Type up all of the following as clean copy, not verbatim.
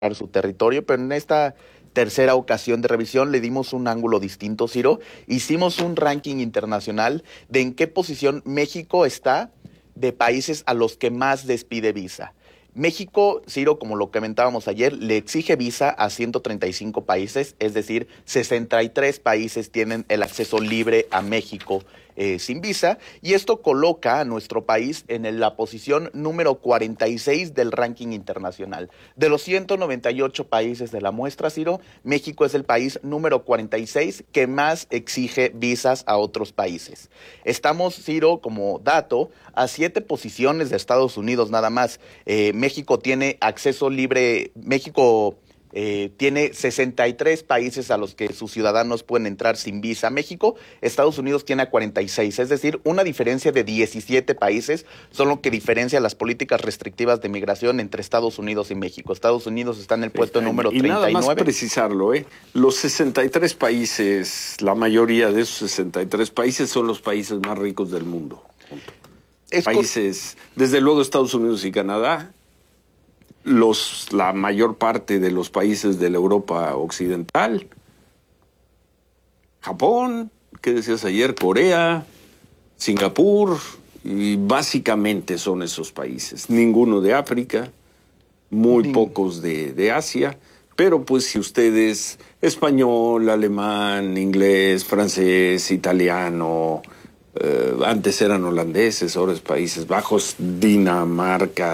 su territorio, pero en esta tercera ocasión de revisión le dimos un ángulo distinto, Ciro. Hicimos un ranking internacional de en qué posición México está de países a los que más despide visa. México, Ciro, como lo comentábamos ayer, le exige visa a 135 países, es decir, 63 países tienen el acceso libre a México sin visa, y esto coloca a nuestro país en la posición número 46 del ranking internacional. De los 198 países de la muestra, Ciro, México es el país número 46 que más exige visas a otros países. Estamos, Ciro, como dato, a 7 posiciones de Estados Unidos nada más. México tiene acceso libre, México tiene 63 países a los que sus ciudadanos pueden entrar sin visa. México, Estados Unidos tiene a 46, es decir, una diferencia de 17 países son lo que diferencia las políticas restrictivas de migración entre Estados Unidos y México. Estados Unidos está en el puesto número 39. Y nada más precisarlo, los 63 países, la mayoría de esos 63 países son los países más ricos del mundo. Países, desde luego Estados Unidos y Canadá, la mayor parte de los países de la Europa occidental, Japón, ¿qué decías ayer? Corea, Singapur, y básicamente son esos países. Ninguno de África, muy pocos de Asia, pero pues si usted es español, alemán, inglés, francés, italiano, antes eran holandeses, ahora es Países Bajos, Dinamarca,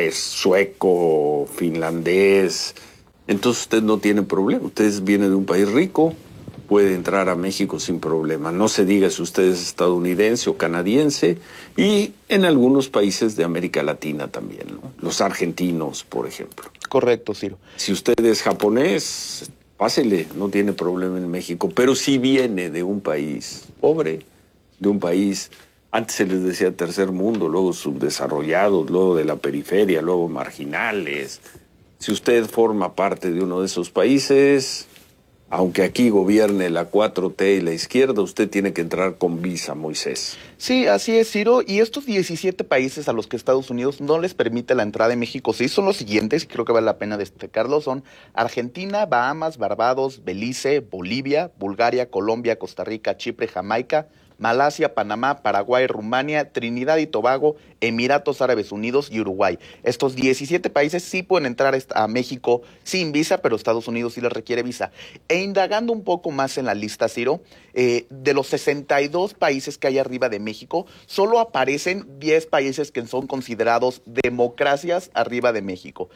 sueco, finlandés. Entonces usted no tiene problema. Usted viene de un país rico, puede entrar a México sin problema. No se diga si usted es estadounidense o canadiense, y en algunos países de América Latina también, ¿no? Los argentinos, por ejemplo. Correcto, Ciro. Si usted es japonés, pásele, no tiene problema en México. Pero si viene de un país pobre, de un país, antes se les decía tercer mundo, luego subdesarrollados, luego de la periferia, luego marginales. Si usted forma parte de uno de esos países, aunque aquí gobierne la 4T y la izquierda, usted tiene que entrar con visa, Moisés. Sí, así es, Ciro. Y estos 17 países a los que Estados Unidos no les permite la entrada de México, sí, son los siguientes, y creo que vale la pena destacarlos, son Argentina, Bahamas, Barbados, Belice, Bolivia, Bulgaria, Colombia, Costa Rica, Chipre, Jamaica, Malasia, Panamá, Paraguay, Rumania, Trinidad y Tobago, Emiratos Árabes Unidos y Uruguay. Estos 17 países sí pueden entrar a México sin visa, pero Estados Unidos sí les requiere visa. E indagando un poco más en la lista, Ciro, de los 62 países que hay arriba de México, solo aparecen 10 países que son considerados democracias arriba de México.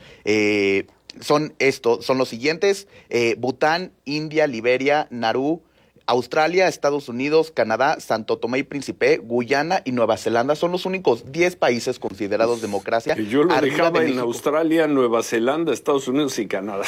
Son los siguientes: Bután, India, Liberia, Nauru, Australia, Estados Unidos, Canadá, Santo Tomé y Príncipe, Guyana y Nueva Zelanda son los únicos 10 países considerados democracia. Que yo lo dejaba en Australia, Nueva Zelanda, Estados Unidos y Canadá.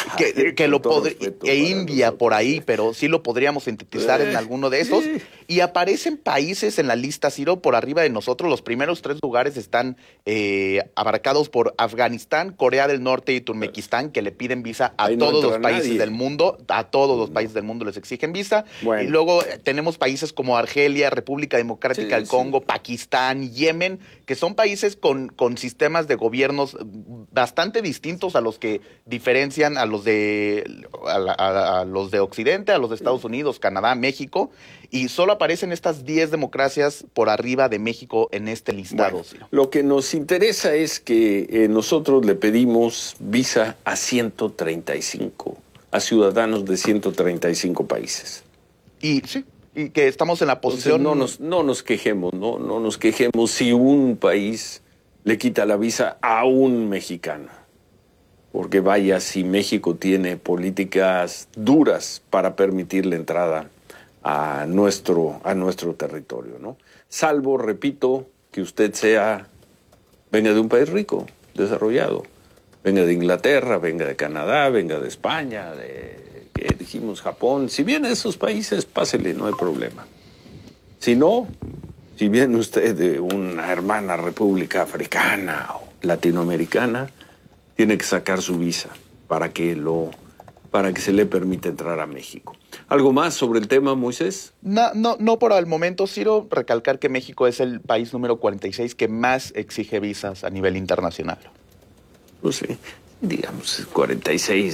India por ahí, pero sí lo podríamos sintetizar en alguno de esos. Sí. Y aparecen países en la lista, Ciro, por arriba de nosotros. Los primeros 3 lugares están abarcados por Afganistán, Corea del Norte y Turkmenistán, que le piden visa a todos los países del mundo. A todos los países del mundo les exigen visa. Bueno. Y luego tenemos países como Argelia, República Democrática del Congo, Pakistán, Yemen, que son países con sistemas de gobiernos bastante distintos a los que diferencian a los de Occidente, a los de Estados Unidos, Canadá, México, y solo aparecen estas 10 democracias por arriba de México en este listado. Bueno, lo que nos interesa es que nosotros le pedimos visa a 135, a ciudadanos de 135 países. Y sí, y que estamos en la posición... Entonces, no nos quejemos, no nos quejemos si un país le quita la visa a un mexicano. Porque vaya, si México tiene políticas duras para permitir la entrada a nuestro territorio, ¿no? Salvo, repito, que usted venga de un país rico, desarrollado. Venga de Inglaterra, venga de Canadá, venga de España, que dijimos Japón. Si viene de esos países, pásele, no hay problema. Si no, si viene usted de una hermana república africana o latinoamericana, tiene que sacar su visa para que se le permita entrar a México. ¿Algo más sobre el tema, Moisés? No por el momento, Ciro. Recalcar que México es el país número 46 que más exige visas a nivel internacional. Pues sí. digamos, 46